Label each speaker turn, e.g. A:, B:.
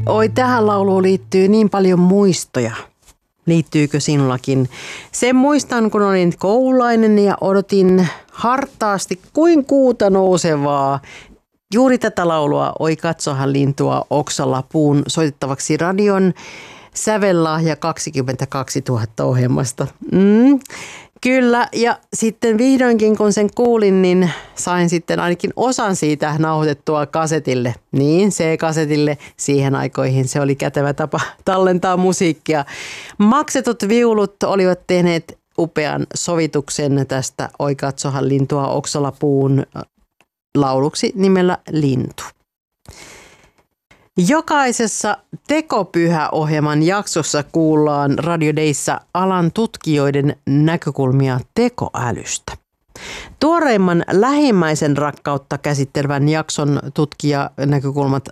A: Oi, tähän lauluun liittyy niin paljon muistoja. Liittyykö sinullakin? Sen muistan, kun olin koululainen ja odotin hartaasti kuin kuuta nousevaa. Juuri tätä laulua Oi katsohan lintua oksalla puun soitettavaksi radion sävellahja 22 000 ohjelmasta. Kyllä, ja sitten vihdoinkin kun sen kuulin, niin sain sitten ainakin osan siitä nauhoitettua kasetille. Niin, C-kasetille siihen aikoihin se oli kätevä tapa tallentaa musiikkia. Maksetut viulut olivat tehneet upean sovituksen tästä Oi katsohan lintua oksalla puun lauluksi nimellä Lintu. Jokaisessa Tekopyhä-ohjelman jaksossa kuullaan Radio Dayssa alan tutkijoiden näkökulmia tekoälystä. Tuoreimman lähimmäisen rakkautta käsittelevän jakson tutkijanäkökulmat